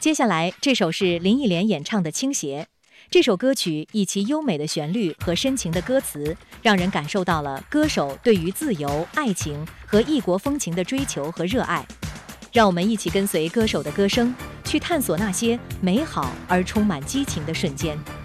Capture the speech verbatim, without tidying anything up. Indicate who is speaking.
Speaker 1: 接下来这首是林忆莲演唱的《倾斜》。这首歌曲以其优美的旋律和深情的歌词，让人感受到了歌手对于自由、爱情和异国风情的追求和热爱。让我们一起跟随歌手的歌声，去探索那些美好而充满激情的瞬间。